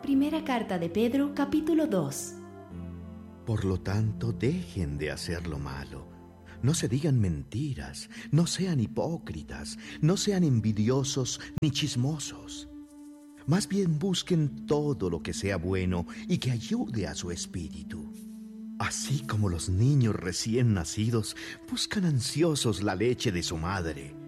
Primera carta de Pedro, capítulo 2. Por lo tanto, dejen de hacer lo malo. No se digan mentiras, no sean hipócritas, no sean envidiosos ni chismosos. Más bien busquen todo lo que sea bueno y que ayude a su espíritu. Así como los niños recién nacidos buscan ansiosos la leche de su madre,